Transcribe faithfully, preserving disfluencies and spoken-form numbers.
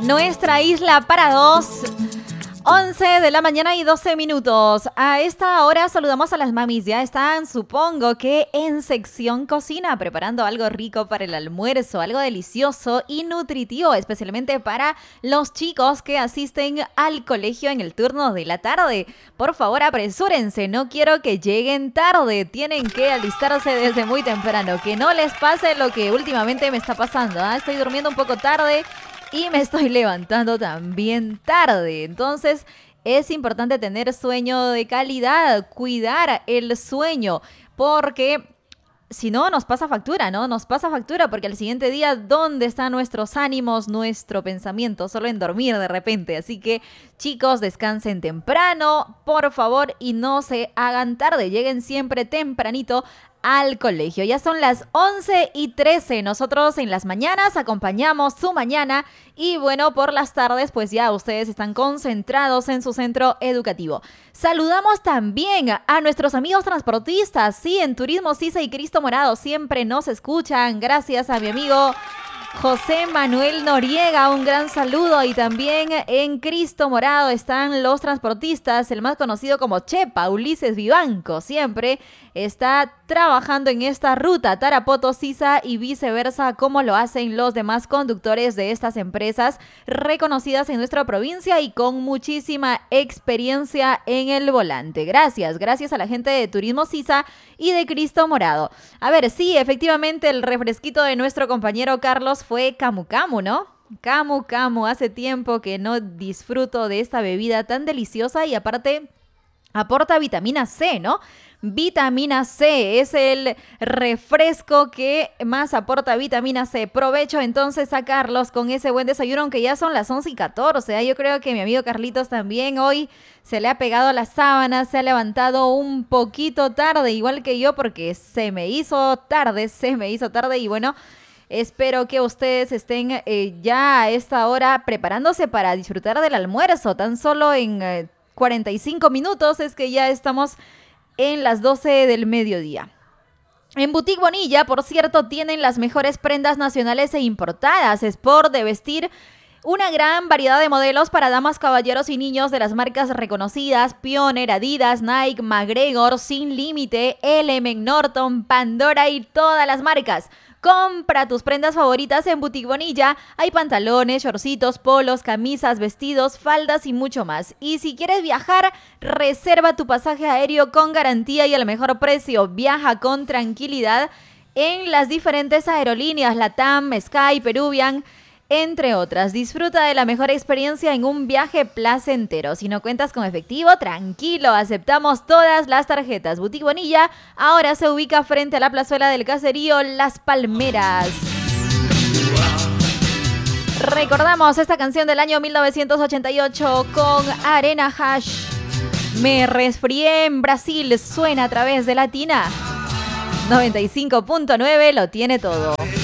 nuestra isla para dos. once de la mañana y doce minutos. A esta hora saludamos a las mamis. Ya están, supongo que en sección cocina, preparando algo rico para el almuerzo, algo delicioso y nutritivo, especialmente para los chicos que asisten al colegio en el turno de la tarde. Por favor, apresúrense, no quiero que lleguen tarde. Tienen que alistarse desde muy temprano, que no les pase lo que últimamente me está pasando, ¿eh? Estoy durmiendo un poco tarde y me estoy levantando también tarde. Entonces es importante tener sueño de calidad, cuidar el sueño, porque si no nos pasa factura, ¿no? Nos pasa factura porque al siguiente día, ¿dónde están nuestros ánimos, nuestro pensamiento? Solo en dormir de repente. Así que, chicos, descansen temprano, por favor, y no se hagan tarde. Lleguen siempre tempranito al colegio. Ya son las once y trece. Nosotros en las mañanas acompañamos su mañana y bueno, por las tardes pues ya ustedes están concentrados en su centro educativo. Saludamos también a nuestros amigos transportistas. Sí, en Turismo Sisa y Cristo Morado siempre nos escuchan. Gracias a mi amigo José Manuel Noriega, un gran saludo. Y también en Cristo Morado están los transportistas, el más conocido como Chepa, Ulises Vivanco, siempre está trabajando en esta ruta Tarapoto, Sisa y viceversa, como lo hacen los demás conductores de estas empresas reconocidas en nuestra provincia y con muchísima experiencia en el volante. Gracias, gracias a la gente de Turismo Sisa y de Cristo Morado. A ver, sí, efectivamente el refresquito de nuestro compañero Carlos fue Camu Camu, ¿no? Camu Camu, hace tiempo que no disfruto de esta bebida tan deliciosa y aparte aporta vitamina C, ¿no? Vitamina C es el refresco que más aporta vitamina C. Provecho entonces a Carlos con ese buen desayuno, aunque ya son las once y catorce. ¿eh? Yo creo que mi amigo Carlitos también hoy se le ha pegado las sábanas, se ha levantado un poquito tarde, igual que yo, porque se me hizo tarde, se me hizo tarde y bueno, espero que ustedes estén eh, ya a esta hora preparándose para disfrutar del almuerzo. Tan solo en eh, cuarenta y cinco minutos es que ya estamos en las doce del mediodía. En Boutique Bonilla, por cierto, tienen las mejores prendas nacionales e importadas, sport, de vestir, una gran variedad de modelos para damas, caballeros y niños de las marcas reconocidas: Pioneer, Adidas, Nike, McGregor, Sin Límite, Element, Norton, Pandora y todas las marcas. Compra tus prendas favoritas en Boutique Bonilla. Hay pantalones, shortcitos, polos, camisas, vestidos, faldas y mucho más. Y si quieres viajar, reserva tu pasaje aéreo con garantía y al mejor precio. Viaja con tranquilidad en las diferentes aerolíneas LATAM, Sky, Peruvian, entre otras. Disfruta de la mejor experiencia en un viaje placentero. Si no cuentas con efectivo, tranquilo, aceptamos todas las tarjetas. Boutique Bonilla ahora se ubica frente a la plazuela del caserío Las Palmeras. Recordamos esta canción del año mil novecientos ochenta y ocho con Arena Hash. Me resfrié en Brasil, suena a través de Latina. noventa y cinco punto nueve lo tiene todo.